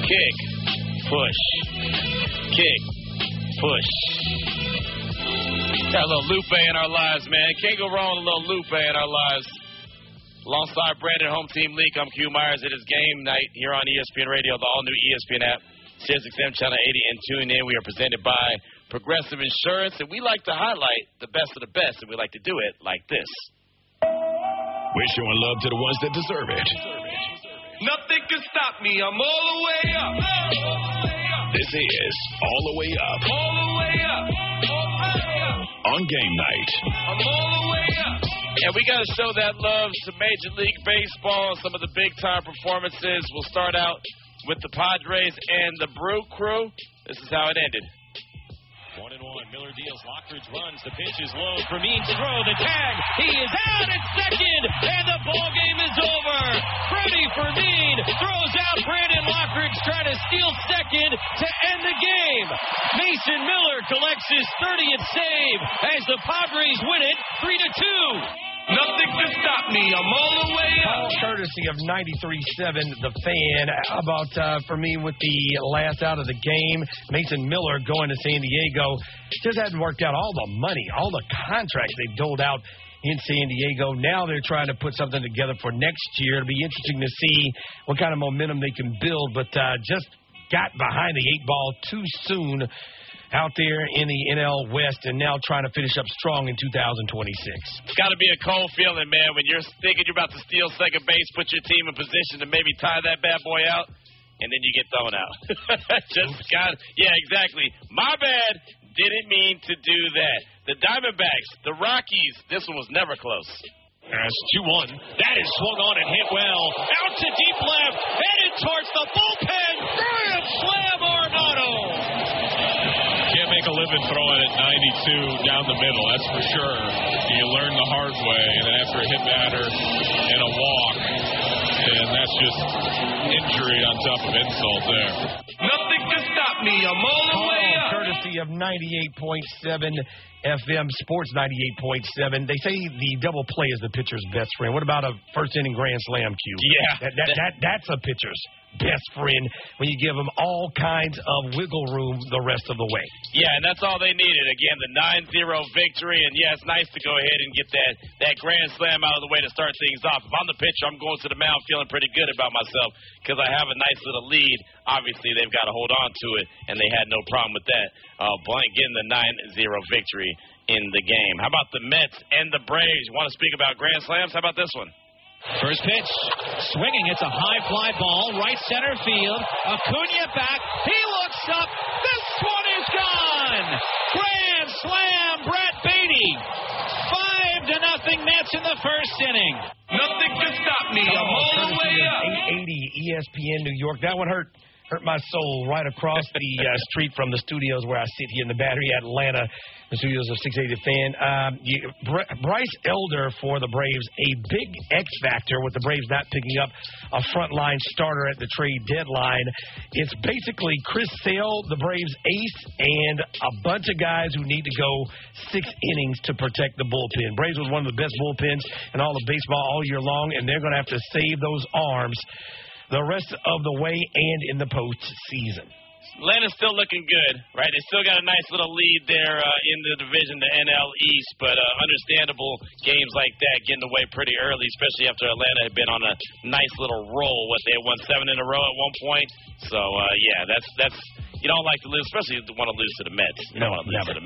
Kick. Push. Kick. Push. Got a little Lupe in our lives, man. Can't go wrong with a little Lupe in our lives. Alongside Brandon, Home Team Leak, I'm Q Myers. It is game night here on ESPN Radio, the all-new ESPN app, SiriusXM Channel 80, and tune in. We are presented by Progressive Insurance, and we like to highlight the best of the best, and we like to do it like this. We're showing love to the ones that deserve it. Nothing can stop me. I'm all the way up. This is All the Way Up. All the way up. On game night. I'm all the way up. And we got to show that love to Major League Baseball and some of the big-time performances. We'll start out with the Padres and the Brew Crew. This is how it ended. 1-1. Miller deals. Lockridge runs. The pitch is low. Fermin to throw. The tag. He is out at second. And the ball game is over. Freddie Fermin throws out Brandon Lockridge trying to steal second to end the game. Mason Miller collects his 30th save as the Padres win it 3-2. Nothing can stop me. I'm all the way up. Courtesy of 93.7 The Fan. How about for me with the last out of the game? Mason Miller going to San Diego. Just hadn't worked out. All the money, all the contracts they doled out in San Diego. Now they're trying to put something together for next year. It'll be interesting to see what kind of momentum they can build, but just got behind the eight ball too soon out there in the NL West, and now trying to finish up strong in 2026. It's got to be a cold feeling, man, when you're thinking you're about to steal second base, put your team in position to maybe tie that bad boy out, and then you get thrown out. Yeah, exactly. My bad. Didn't mean to do that. The Diamondbacks, the Rockies, this one was never close. That's 2-1. That is swung on and hit well. Out to deep left. Headed towards the bullpen. Grand slam, Arenado. Can't make a living throwing at 92 down the middle, that's for sure. You learn the hard way, and then after a hit batter and a walk, and that's just injury on top of insult there. Nothing can stop me. I'm all the way up. Courtesy of 98.7 FM Sports 98.7. They say the double play is the pitcher's best friend. What about a first-inning grand slam, Q? Yeah. That's a pitcher's best friend when you give them all kinds of wiggle room the rest of the way. Yeah, and that's all they needed. Again, the 9-0 victory. And, yeah, it's nice to go ahead and get that grand slam out of the way to start things off. If I'm the pitcher, I'm going to the mound feeling pretty good about myself because I have a nice little lead. Obviously, they've got to hold on to it, and they had no problem with that. Blank getting the 9-0 victory in the game. How about the Mets and the Braves? You want to speak about grand slams? How about this one? First pitch, swinging. It's a high fly ball, right center field. Acuna back. He looks up. This one is gone. Grand slam, Brett Beatty. 5-0 Mets in the first inning. Nothing can stop me. I'm all the way up. 880 ESPN New York. That one hurt my soul right across the street from the studios where I sit here in the Battery, Atlanta, the studios of 680 Fan. Bryce Elder for the Braves, a big X factor with the Braves not picking up a frontline starter at the trade deadline. It's basically Chris Sale, the Braves ace, and a bunch of guys who need to go 6 innings to protect the bullpen. Braves was one of the best bullpens in all of baseball all year long, and they're going to have to save those arms the rest of the way and in the postseason. Atlanta's still looking good, right? They still got a nice little lead there in the division, the NL East, but understandable games like that getting away pretty early, especially after Atlanta had been on a nice little roll. They had won 7 in a row at one point. So, yeah, that's you don't like to lose, especially if you want to lose to the Mets. You don't want to lose to the Mets.